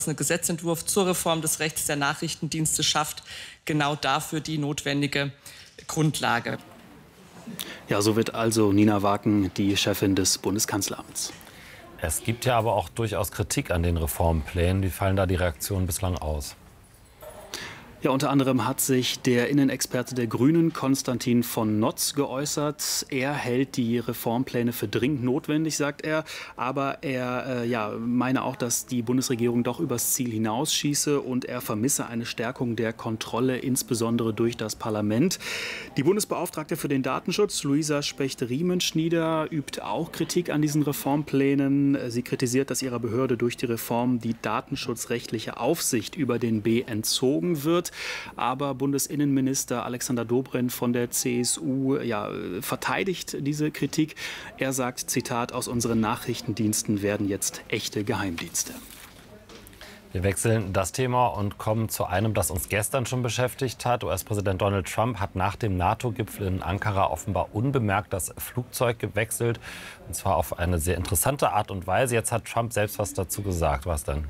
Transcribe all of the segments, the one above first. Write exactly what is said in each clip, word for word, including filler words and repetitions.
Gesetzentwurf zur Reform des Rechts der Nachrichtendienste schafft genau dafür die notwendige Grundlage. Ja, so wird also Nina Waken die Chefin des Bundeskanzleramts. Es gibt ja aber auch durchaus Kritik an den Reformplänen. Wie fallen da die Reaktionen bislang aus? Ja, unter anderem hat sich der Innenexperte der Grünen, Konstantin von Notz, geäußert. Er hält die Reformpläne für dringend notwendig, sagt er. Aber er äh, ja, meine auch, dass die Bundesregierung doch übers Ziel hinausschieße und er vermisse eine Stärkung der Kontrolle, insbesondere durch das Parlament. Die Bundesbeauftragte für den Datenschutz, Luisa Specht-Riemenschneider, übt auch Kritik an diesen Reformplänen. Sie kritisiert, dass ihrer Behörde durch die Reform die datenschutzrechtliche Aufsicht über den B entzogen wird. Aber Bundesinnenminister Alexander Dobrindt von der C S U ja, verteidigt diese Kritik. Er sagt, Zitat, aus unseren Nachrichtendiensten werden jetzt echte Geheimdienste. Wir wechseln das Thema und kommen zu einem, das uns gestern schon beschäftigt hat. U S-Präsident Donald Trump hat nach dem NATO-Gipfel in Ankara offenbar unbemerkt das Flugzeug gewechselt. Und zwar auf eine sehr interessante Art und Weise. Jetzt hat Trump selbst was dazu gesagt. Was denn?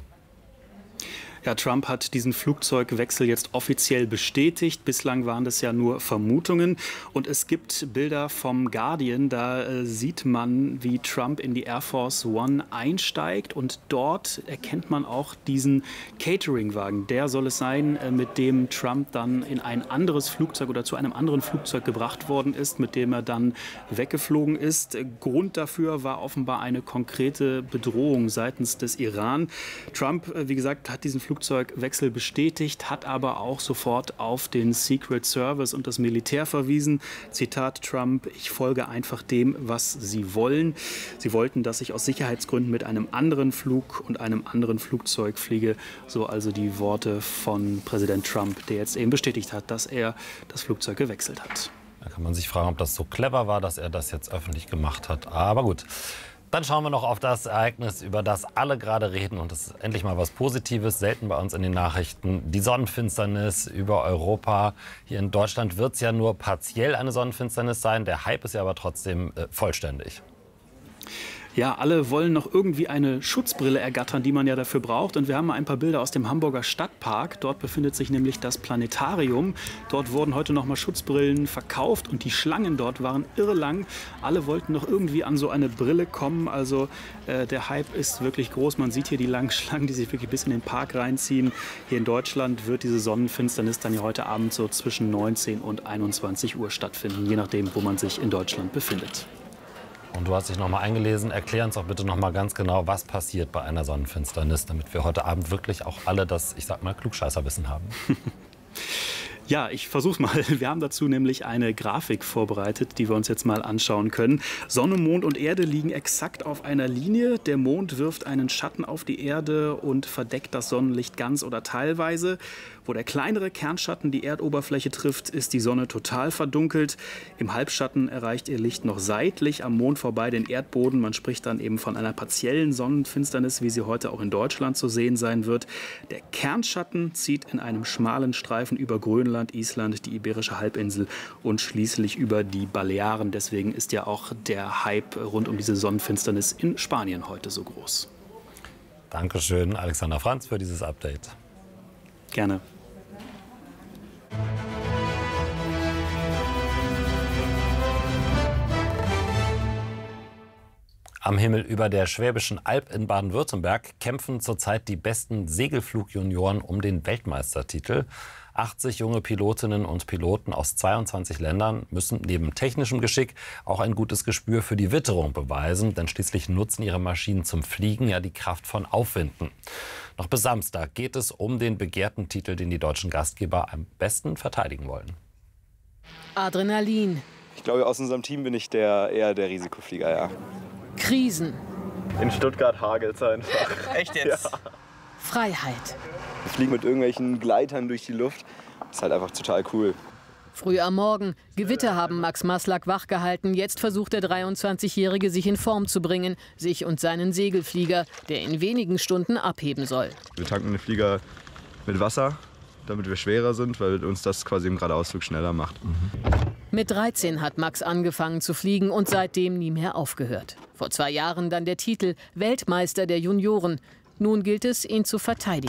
Ja, Trump hat diesen Flugzeugwechsel jetzt offiziell bestätigt. Bislang waren das ja nur Vermutungen. Und es gibt Bilder vom Guardian, da äh, sieht man, wie Trump in die Air Force One einsteigt. Und dort erkennt man auch diesen Cateringwagen. Der soll es sein, äh, mit dem Trump dann in ein anderes Flugzeug oder zu einem anderen Flugzeug gebracht worden ist, mit dem er dann weggeflogen ist. Grund dafür war offenbar eine konkrete Bedrohung seitens des Iran. Trump, äh, wie gesagt, hat diesen Flugzeug Flugzeugwechsel bestätigt, hat aber auch sofort auf den Secret Service und das Militär verwiesen. Zitat Trump, ich folge einfach dem, was Sie wollen. Sie wollten, dass ich aus Sicherheitsgründen mit einem anderen Flug und einem anderen Flugzeug fliege. So also die Worte von Präsident Trump, der jetzt eben bestätigt hat, dass er das Flugzeug gewechselt hat. Da kann man sich fragen, ob das so clever war, dass er das jetzt öffentlich gemacht hat. Aber gut. Dann schauen wir noch auf das Ereignis, über das alle gerade reden. Und das ist endlich mal was Positives, selten bei uns in den Nachrichten. Die Sonnenfinsternis über Europa. Hier in Deutschland wird es ja nur partiell eine Sonnenfinsternis sein. Der Hype ist ja aber trotzdem äh, vollständig. Ja, alle wollen noch irgendwie eine Schutzbrille ergattern, die man ja dafür braucht. Und wir haben mal ein paar Bilder aus dem Hamburger Stadtpark. Dort befindet sich nämlich das Planetarium. Dort wurden heute noch mal Schutzbrillen verkauft und die Schlangen dort waren irrelang. Alle wollten noch irgendwie an so eine Brille kommen. Also äh, der Hype ist wirklich groß. Man sieht hier die langen Schlangen, die sich wirklich bis in den Park reinziehen. Hier in Deutschland wird diese Sonnenfinsternis dann ja heute Abend so zwischen neunzehn und einundzwanzig Uhr stattfinden, je nachdem, wo man sich in Deutschland befindet. Und du hast dich noch mal eingelesen. Erklär uns doch bitte noch mal ganz genau, was passiert bei einer Sonnenfinsternis, damit wir heute Abend wirklich auch alle das, ich sag mal, Klugscheißerwissen haben. Ja, ich versuch's mal. Wir haben dazu nämlich eine Grafik vorbereitet, die wir uns jetzt mal anschauen können. Sonne, Mond und Erde liegen exakt auf einer Linie. Der Mond wirft einen Schatten auf die Erde und verdeckt das Sonnenlicht ganz oder teilweise. Wo der kleinere Kernschatten die Erdoberfläche trifft, ist die Sonne total verdunkelt. Im Halbschatten erreicht ihr Licht noch seitlich am Mond vorbei den Erdboden. Man spricht dann eben von einer partiellen Sonnenfinsternis, wie sie heute auch in Deutschland zu sehen sein wird. Der Kernschatten zieht in einem schmalen Streifen über Grönland, Island, die Iberische Halbinsel und schließlich über die Balearen. Deswegen ist ja auch der Hype rund um diese Sonnenfinsternis in Spanien heute so groß. Dankeschön, Alexander Franz, für dieses Update. Gerne. Am Himmel über der Schwäbischen Alb in Baden-Württemberg kämpfen zurzeit die besten Segelflugjunioren um den Weltmeistertitel. achtzig junge Pilotinnen und Piloten aus zweiundzwanzig Ländern müssen neben technischem Geschick auch ein gutes Gespür für die Witterung beweisen, denn schließlich nutzen ihre Maschinen zum Fliegen ja die Kraft von Aufwinden. Noch bis Samstag geht es um den begehrten Titel, den die deutschen Gastgeber am besten verteidigen wollen. Adrenalin. Ich glaube, aus unserem Team bin ich der, eher der Risikoflieger, ja. Krisen. In Stuttgart hagelt es einfach. Echt jetzt? Ja. Freiheit. Wir fliegen mit irgendwelchen Gleitern durch die Luft. Das ist halt einfach total cool. Früh am Morgen. Gewitter haben Max Maslak wachgehalten. Jetzt versucht der dreiundzwanzigjährige, sich in Form zu bringen. Sich und seinen Segelflieger, der in wenigen Stunden abheben soll. Wir tanken den Flieger mit Wasser, damit wir schwerer sind, weil uns das quasi im Geradeausflug schneller macht. Mhm. Mit dreizehn hat Max angefangen zu fliegen und seitdem nie mehr aufgehört. Vor zwei Jahren dann der Titel Weltmeister der Junioren. Nun gilt es, ihn zu verteidigen.